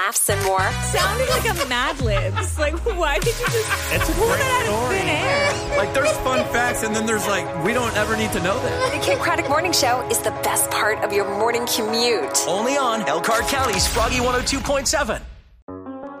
laughs, and more. Sounded like a Mad Libs. Like, why did you just It's a pull great that out of story. thin air? Like, there's fun facts, and then there's like, we don't ever need to know that. The Kim Craddock Morning Show is the best part of your morning commute. Only on Elkhart County's Froggy 102.7.